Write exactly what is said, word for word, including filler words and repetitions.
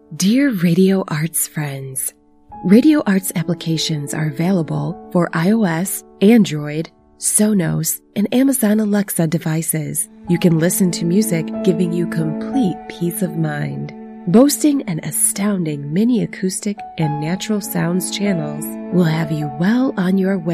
Dear Radio Arts friends, Radio Arts applications are available for iOS, Android, Sonos, and Amazon Alexa devices. You can listen to music, giving you complete peace of mind. Boasting an astounding mini acoustic and natural sounds channels will have you well on your way